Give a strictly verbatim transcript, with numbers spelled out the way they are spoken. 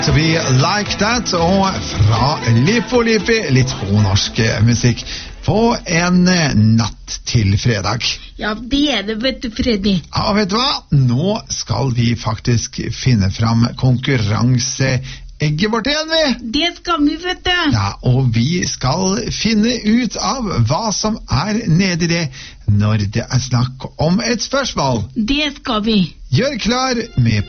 To be like that, og fra Lippo Lippi, litt god norsk musikk på en natt til fredag. Ja, det er det, vet du, Freddy. Ja, vet du hva? Nå skal vi faktisk finne fram konkurranseegget vårt igjen, vi. Det skal vi, vet du. Ja, og vi skal finne ut av hva som er nede i det når det er snakk om et spørsmål. Det skal vi. Gjør klar med